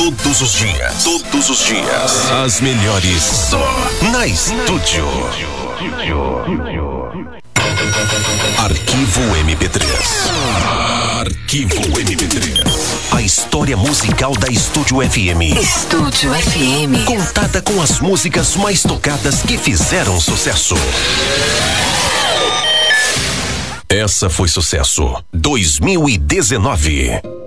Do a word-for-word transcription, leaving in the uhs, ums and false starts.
Todos os dias. Todos os dias. As melhores só na Estúdio. Arquivo M P três. Arquivo M P três. A história musical da Estúdio F M. Estúdio F M. Contada com as músicas mais tocadas que fizeram sucesso. Essa foi sucesso dois mil e dezenove.